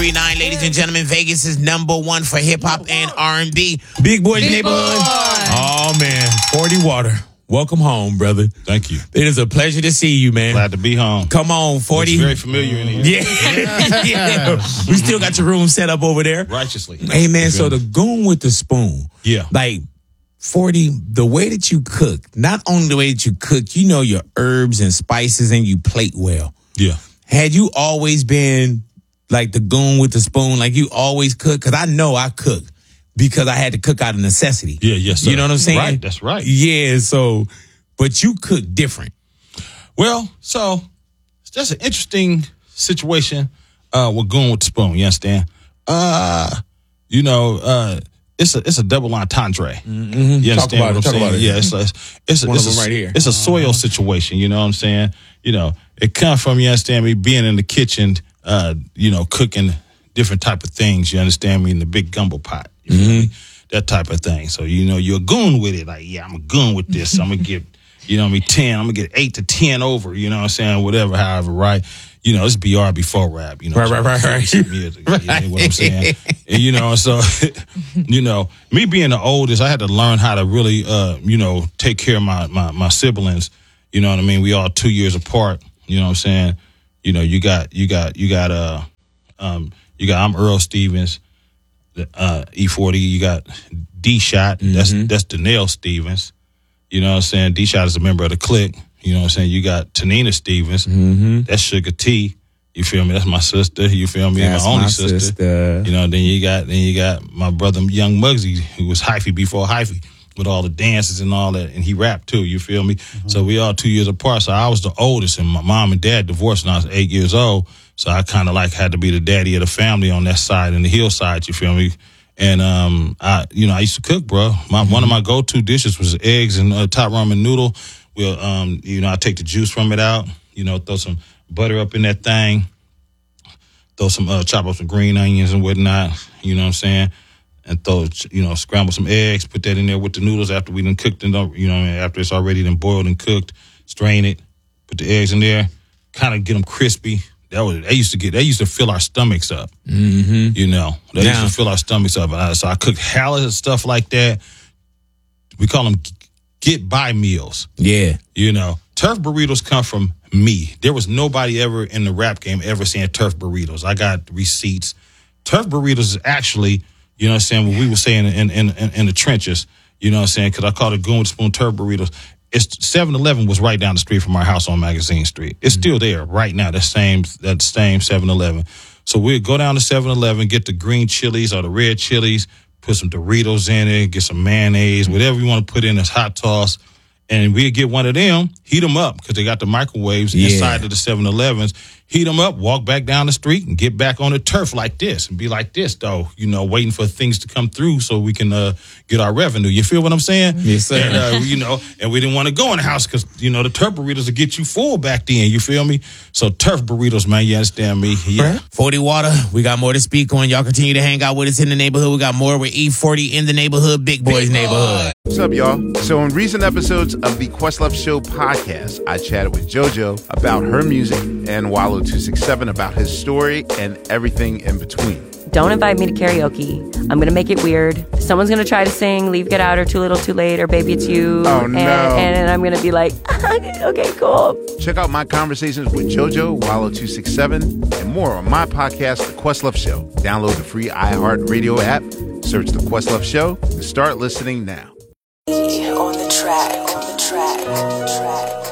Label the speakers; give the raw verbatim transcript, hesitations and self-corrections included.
Speaker 1: three nine, ladies and gentlemen. Vegas is number one for hip-hop and R and B. Big Boy's
Speaker 2: Big
Speaker 1: Neighborhood.
Speaker 2: Boy.
Speaker 1: Oh, man. forty Water. Welcome home, brother.
Speaker 3: Thank you.
Speaker 1: It is a pleasure to see you, man.
Speaker 3: Glad to be home.
Speaker 1: Come on, forty.
Speaker 3: It's very familiar in here.
Speaker 1: Yeah. yeah. We still got your room set up over there.
Speaker 3: Righteously.
Speaker 1: Hey, man, so the goon with the spoon.
Speaker 3: Yeah.
Speaker 1: Like, forty, the way that you cook, not only the way that you cook, you know your herbs and spices and you plate well.
Speaker 3: Yeah.
Speaker 1: Had you always been like the goon with the spoon, like you always cook? Because I know I cook because I had to cook out of necessity.
Speaker 3: Yeah, yes, sir.
Speaker 1: You know what I'm saying?
Speaker 3: Right, that's right.
Speaker 1: Yeah, so, but you cook different.
Speaker 3: Well, so that's an interesting situation uh, with Goon with the Spoon. You understand? Uh, you know, uh, it's a it's a double entendre.
Speaker 1: Mm-hmm.
Speaker 3: You understand
Speaker 1: talk about
Speaker 3: what
Speaker 1: it,
Speaker 3: I'm
Speaker 1: talk
Speaker 3: saying?
Speaker 1: about it.
Speaker 3: Yeah, it's a, it's a,
Speaker 1: One
Speaker 3: it's
Speaker 1: of
Speaker 3: a,
Speaker 1: them right here.
Speaker 3: It's a soil situation. You know what I'm saying? You know, it comes from, you understand me, being in the kitchen, uh, you know, cooking different type of things. You understand me? In the big gumbo pot. You feel me? That type of thing. So, you know, you're a goon with it. Like, yeah, I'm a goon with this. I'm going to get, you know what I mean, ten. I'm going to get eight to ten over, you know what I'm saying? Whatever, however, right? You know, it's B R before rap, you know.
Speaker 1: Right, right, right, right.
Speaker 3: Some years ago, you know what I'm saying? And, you know, so, you know, me being the oldest, I had to learn how to really, uh, you know, take care of my, my, my siblings. You know what I mean? We all two years apart, you know what I'm saying? You know, you got, you got, you got, uh, um, you got, I'm Earl Stevens. Uh, E forty, you got D-Shot, mm-hmm. that's that's Danielle Stevens. You know what I'm saying? D-Shot is a member of the clique. You know what I'm saying? You got Tanina Stevens,
Speaker 1: Mm-hmm.
Speaker 3: that's Sugar T. You feel me? That's my sister. You feel me?
Speaker 1: That's
Speaker 3: my only
Speaker 1: my
Speaker 3: sister.
Speaker 1: sister.
Speaker 3: You know, then you got then you got my brother Young Muggsy, who was hyphy before hyphy, with all the dances and all that, and he rapped too. You feel me? Mm-hmm. So we all two years apart. So I was the oldest, and my mom and dad divorced when I was eight years old. So I kind of like had to be the daddy of the family on that side and the hillside. You feel me? And um, I, you know, I used to cook, bro. My mm-hmm. one of my go-to dishes was eggs and uh, top ramen noodle. We'll, um, you know, I take the juice from it out. You know, throw some butter up in that thing. Throw some, uh, chop up some green onions and whatnot. You know what I'm saying? And throw, you know, scramble some eggs. Put that in there with the noodles after we done cooked it. You know, after it's already done boiled and cooked. Strain it. Put the eggs in there. Kind of get them crispy. That was they used to get. They used to fill our stomachs up.
Speaker 1: Mm-hmm.
Speaker 3: You know, they
Speaker 1: now,
Speaker 3: used to fill our stomachs up. Uh, so I cooked hella and stuff like that. We call them get by meals.
Speaker 1: Yeah.
Speaker 3: You know, turf burritos come from me. There was nobody ever in the rap game ever saying turf burritos. I got receipts. Turf burritos is actually, you know what I'm saying, what we were saying in in, in, in the trenches. You know what I'm saying? Because I called it Goon with Spoon turf burritos. It's seven eleven was right down the street from our house on Magazine Street. It's mm-hmm. still there right now, that same that same seven eleven. So we'd go down to seven eleven, get the green chilies or the red chilies, put some Doritos in it, get some mayonnaise, whatever you want to put in as hot toss. And we'd get one of them, heat them up, because they got the microwaves yeah. inside of the seven elevens. Heat them up, walk back down the street, and get back on the turf like this, and be like this, though, you know, waiting for things to come through so we can uh, get our revenue. You feel what I'm saying?
Speaker 1: Yes, sir.
Speaker 3: And, uh, you know, and we didn't want to go in the house because, you know, the turf burritos will get you full back then. You feel me? So turf burritos, man, you understand me? Yeah.
Speaker 1: forty Water, we got more to speak on. Y'all continue to hang out with us in the neighborhood. We got more with E forty in the neighborhood, Big Boy's Big Neighborhood.
Speaker 4: What's up, y'all? So in recent episodes of the Questlove Show podcast, I chatted with JoJo about her music and Wallow two sixty-seven about his story and everything in between.
Speaker 5: Don't invite me to karaoke. I'm going to make it weird. Someone's going to try to sing Leave, Get Out, or Too Little, Too Late, or Baby It's You.
Speaker 4: Oh,
Speaker 5: and,
Speaker 4: no.
Speaker 5: And I'm going to be like, okay, cool.
Speaker 4: Check out my conversations with JoJo, Wallow two sixty-seven, and more on my podcast, The Questlove Show. Download the free iHeartRadio app, search The Questlove Show, and start listening now.
Speaker 6: On the track, on the track, on the track.